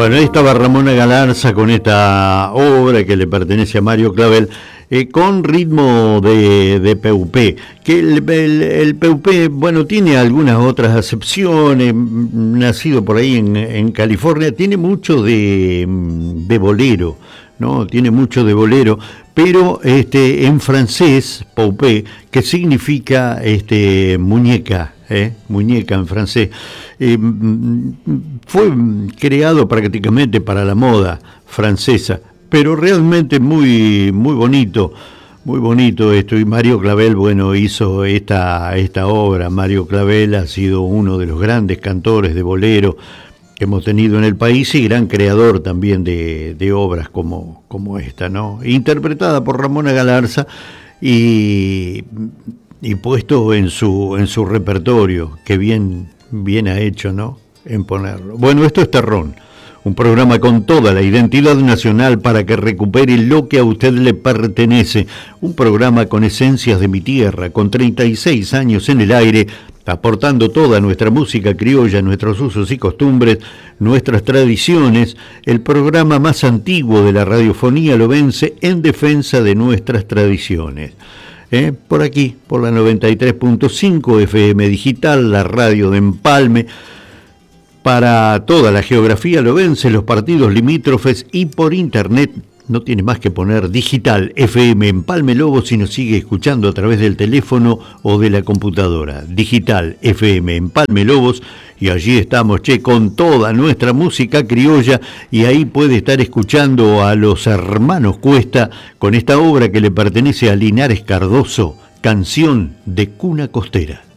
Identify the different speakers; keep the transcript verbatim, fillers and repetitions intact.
Speaker 1: Bueno, ahí estaba Ramona Galarza con esta obra que le pertenece a Mario Clavel, eh, con ritmo de, de P U P, que el, el, el P U P, bueno, tiene algunas otras acepciones, nacido por ahí en, en California, tiene mucho de, de bolero, ¿no? Tiene mucho de bolero, pero este, en francés, poupée, que significa este, muñeca, ¿eh? muñeca en francés, eh, fue creado prácticamente para la moda francesa, pero realmente muy, muy bonito, muy bonito esto. Y Mario Clavel, bueno, hizo esta, esta obra. Mario Clavel ha sido uno de los grandes cantores de bolero que hemos tenido en el país y gran creador también de, de obras como, como esta, ¿no? Interpretada por Ramona Galarza y, y puesto en su, en su repertorio, que bien, bien ha hecho, ¿no? En ponerlo. Bueno, esto es Terrón, un programa con toda la identidad nacional para que recupere lo que a usted le pertenece. Un programa con esencias de mi tierra, con treinta y seis años en el aire, aportando toda nuestra música criolla, nuestros usos y costumbres, nuestras tradiciones, el programa más antiguo de la radiofonía lobense en defensa de nuestras tradiciones. ¿Eh? Por aquí, por la noventa y tres punto cinco F M Digital, la radio de Empalme, para toda la geografía lobense, los partidos limítrofes y por internet. No tiene más que poner Digital F M Empalme Lobos y nos sigue escuchando a través del teléfono o de la computadora. Digital F M Empalme Lobos, y allí estamos, che, con toda nuestra música criolla, y ahí puede estar escuchando a los hermanos Cuesta con esta obra que le pertenece a Linares Cardoso, Canción de Cuna Costera.